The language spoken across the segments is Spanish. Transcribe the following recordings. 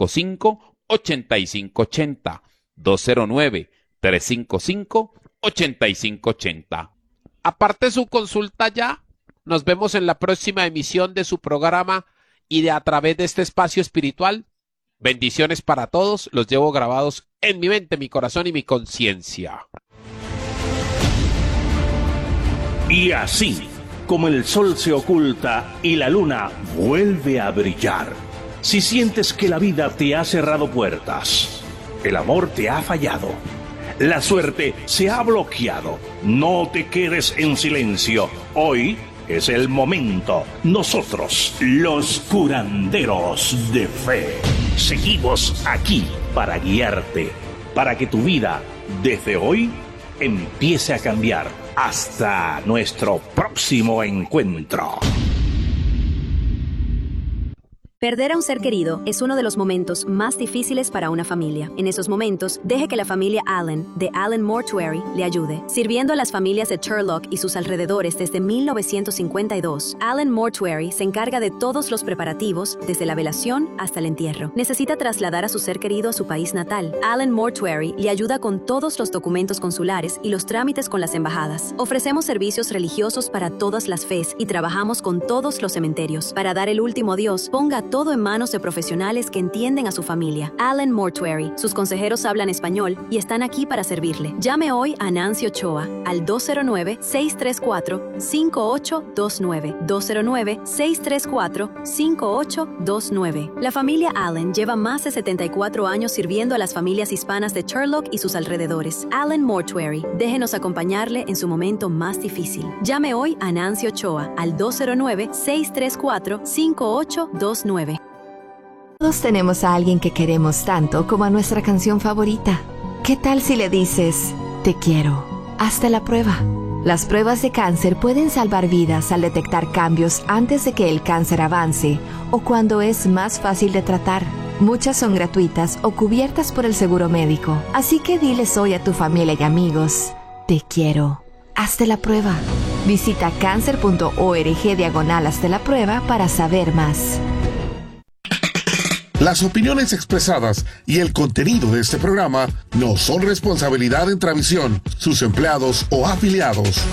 209-355-8580. 209-355-8580. Aparte su consulta ya, nos vemos en la próxima emisión de su programa y de a través de este espacio espiritual. Bendiciones para todos, los llevo grabados en mi mente, mi corazón y mi conciencia. Y así, como el sol se oculta y la luna vuelve a brillar, si sientes que la vida te ha cerrado puertas, el amor te ha fallado, la suerte se ha bloqueado, no te quedes en silencio. Hoy es el momento. Nosotros, los curanderos de fe, seguimos aquí para guiarte, para que tu vida, desde hoy, empiece a cambiar. Hasta nuestro próximo encuentro. Perder a un ser querido es uno de los momentos más difíciles para una familia. En esos momentos, deje que la familia Allen, de Allen Mortuary, le ayude. Sirviendo a las familias de Turlock y sus alrededores desde 1952, Allen Mortuary se encarga de todos los preparativos, desde la velación hasta el entierro. ¿Necesita trasladar a su ser querido a su país natal? Allen Mortuary le ayuda con todos los documentos consulares y los trámites con las embajadas. Ofrecemos servicios religiosos para todas las fes y trabajamos con todos los cementerios. Para dar el último adiós, ponga todo en manos de profesionales que entienden a su familia. Allen Mortuary. Sus consejeros hablan español y están aquí para servirle. Llame hoy a Nancy Ochoa al 209-634-5829. 209-634-5829. La familia Allen lleva más de 74 años sirviendo a las familias hispanas de Turlock y sus alrededores. Allen Mortuary. Déjenos acompañarle en su momento más difícil. Llame hoy a Nancy Ochoa al 209-634-5829. Todos tenemos a alguien que queremos tanto como a nuestra canción favorita. ¿Qué tal si le dices, te quiero? Hazte la prueba. Las pruebas de cáncer pueden salvar vidas al detectar cambios antes de que el cáncer avance o cuando es más fácil de tratar. Muchas son gratuitas o cubiertas por el seguro médico. Así que diles hoy a tu familia y amigos, te quiero. Hazte la prueba. Visita cancer.org/hazte la prueba para saber más. Las opiniones expresadas y el contenido de este programa no son responsabilidad de Intravisión, sus empleados o afiliados.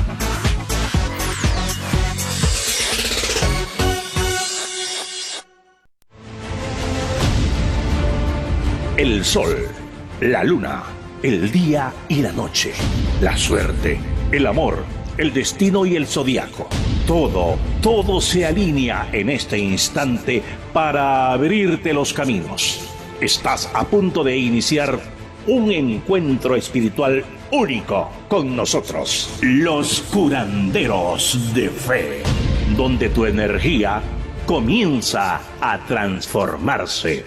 El sol, la luna, el día y la noche, la suerte, el amor, el destino y el zodiaco. Todo se alinea en este instante para abrirte los caminos. Estás a punto de iniciar un encuentro espiritual único con nosotros, los curanderos de fe, donde tu energía comienza a transformarse.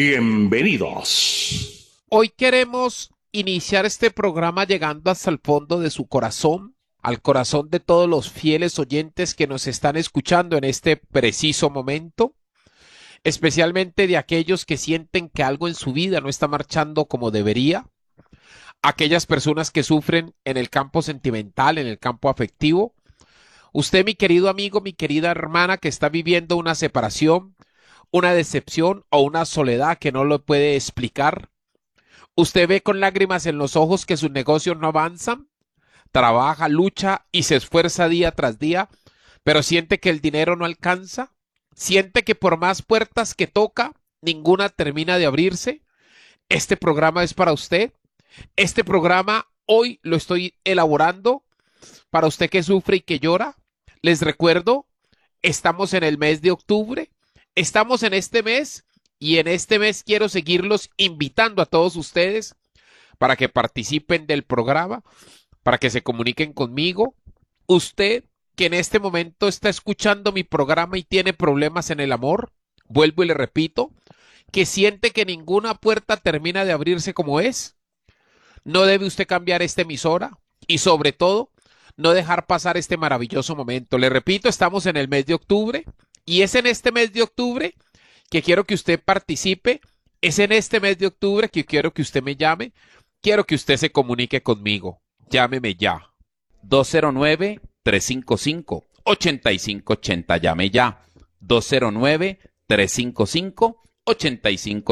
Bienvenidos. Hoy queremos iniciar este programa llegando hasta el fondo de su corazón, al corazón de todos los fieles oyentes que nos están escuchando en este preciso momento, especialmente de aquellos que sienten que algo en su vida no está marchando como debería, aquellas personas que sufren en el campo sentimental, en el campo afectivo. Usted, mi querido amigo, mi querida hermana, que está viviendo una separación, una decepción o una soledad que no lo puede explicar. Usted ve con lágrimas en los ojos que sus negocios no avanzan, trabaja, lucha y se esfuerza día tras día, pero siente que el dinero no alcanza, siente que por más puertas que toca, ninguna termina de abrirse. Este programa es para usted. Este programa hoy lo estoy elaborando para usted que sufre y que llora. Les recuerdo, estamos en el mes de octubre, estamos en este mes y en este mes quiero seguirlos invitando a todos ustedes para que participen del programa, para que se comuniquen conmigo. Usted que en este momento está escuchando mi programa y tiene problemas en el amor, vuelvo y le repito, que siente que ninguna puerta termina de abrirse como es, no debe usted cambiar esta emisora y sobre todo no dejar pasar este maravilloso momento. Le repito, estamos en el mes de octubre y es en este mes de octubre que quiero que usted participe, es en este mes de octubre que quiero que usted me llame, quiero que usted se comunique conmigo. Llámeme ya. 209-355-8580. Llame ya. 209-355-8580.